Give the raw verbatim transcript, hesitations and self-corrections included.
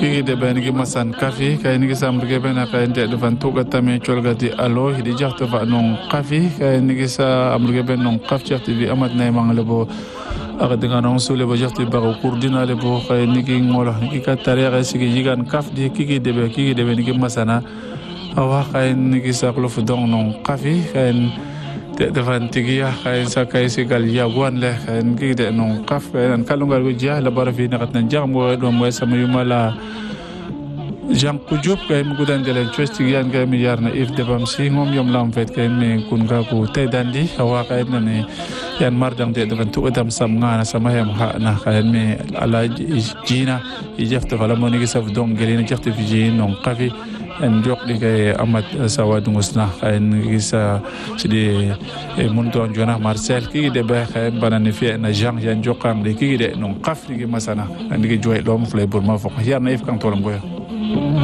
kiki de ben gi masan kafi kay ni sam ge ben kay de van tuga tame cholga di alo hidi jaxta fa non kafi kay ni sa am ge ben non kaf jaxta bi amat nay mangale bo aga dinga non sule bo jaxta ba ko kurdina le bo kay ni gi ngolo ni ka tariya sigi yigan kaf di kiki de be kiki de ben gi masana awa kay ni sa ko fu don non kafi kay de van tigiya kay sa kay sigal yagwan le kay ngi de non kaf en kalungal go jia la barafi na katnan jam go do mo sama yumala jam ku job kay mu gudan de len twesti yan kay mi yarna if de bam si ngom yom lam fet kay me kun ga ko te dandi awa kay na ne yan mardang de van tu adam sam ngana sama hem ha na kay me ala jina ijefta fala mo ni saf dong gelina jefta fi jin non kafi en jok di kay amat sawadu musna en gisa sidi munto jona Marcel ki de ba kay banani fi na jang yan jokam de ki de non kaf ni masana en gi joy lom flay bur ma fo ya na if kan tolam goya